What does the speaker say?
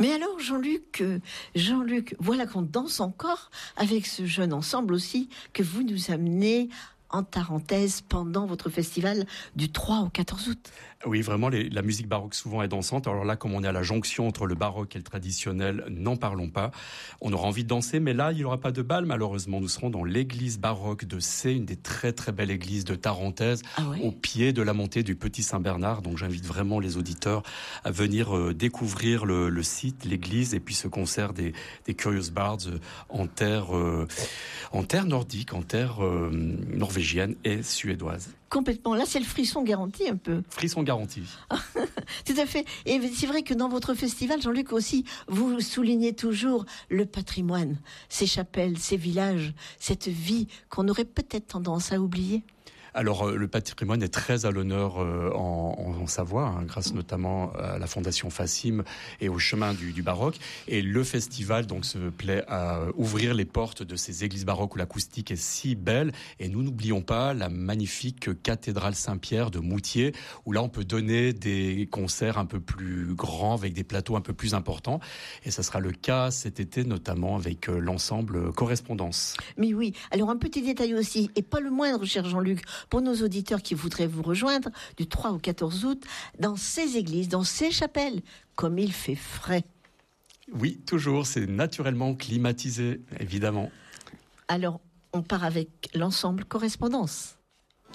Mais alors, Jean-Luc, voilà qu'on danse encore avec ce jeune ensemble aussi que vous nous amenez en Tarentaise pendant votre festival du 3 au 14 août. Oui, vraiment, la musique baroque souvent est dansante. Alors là, comme on est à la jonction entre le baroque et le traditionnel, n'en parlons pas. On aura envie de danser, mais là, il n'y aura pas de bal, malheureusement. Nous serons dans l'église baroque de Sées, une des très très belles églises de Tarentaise, au pied de la montée du Petit Saint-Bernard. Donc j'invite vraiment les auditeurs à venir découvrir le site, l'église, et puis ce concert des Curious Bards en terre nordique, en terre norvégienne et suédoise. Complètement. Là, c'est le frisson garanti un peu. Frisson garanti. Tout à fait. Et c'est vrai que dans votre festival, Jean-Luc aussi, vous soulignez toujours le patrimoine, ces chapelles, ces villages, cette vie qu'on aurait peut-être tendance à oublier. Alors, le patrimoine est très à l'honneur en Savoie, hein, grâce notamment à la Fondation Fassim et au chemin du baroque. Et le festival donc se plaît à ouvrir les portes de ces églises baroques où l'acoustique est si belle. Et nous n'oublions pas la magnifique cathédrale Saint-Pierre de Moutier, où là on peut donner des concerts un peu plus grands, avec des plateaux un peu plus importants. Et ça sera le cas cet été, notamment avec l'ensemble Correspondance. Mais oui, alors un petit détail aussi, et pas le moindre, cher Jean-Luc, pour nos auditeurs qui voudraient vous rejoindre du 3 au 14 août dans ces églises, dans ces chapelles, comme il fait frais. Oui, toujours, c'est naturellement climatisé, évidemment. Alors, on part avec l'ensemble Correspondance.